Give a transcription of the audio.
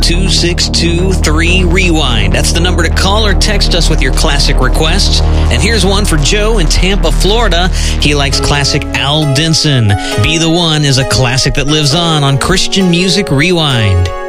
888-262-3REWIND. That's the number to call or text us with your classic requests. And here's one for Joe in Tampa, Florida. He likes classic Al Denson. Be the One is a classic that lives on Christian Music Rewind.